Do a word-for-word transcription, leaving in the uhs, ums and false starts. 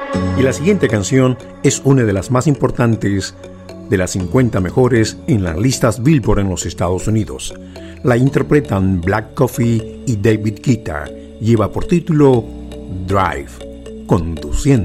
Y la siguiente canción es una de las más importantes de las cincuenta mejores en las listas Billboard en los Estados Unidos. La interpretan Black Coffee y David Guetta. Lleva por título Drive, conduciendo.